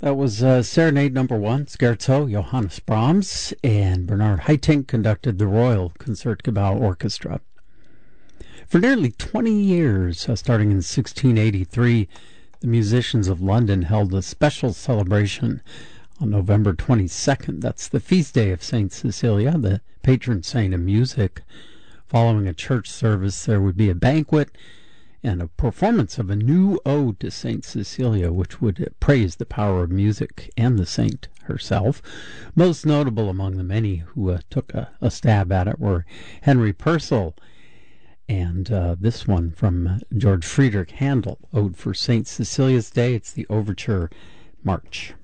That was Serenade Number 1, Scherzo, Johannes Brahms, and Bernard Haitink conducted the Royal Concertgebouw Orchestra. For nearly 20 years, starting in 1683, the musicians of London held a special celebration on November 22nd. That's the feast day of St. Cecilia, the patron saint of music. Following a church service, there would be a banquet and a performance of a new ode to St. Cecilia, which would praise the power of music and the saint herself. Most notable among the many who took a stab at it were Henry Purcell and this one from George Friedrich Handel, Ode for St. Cecilia's Day. It's the Overture March.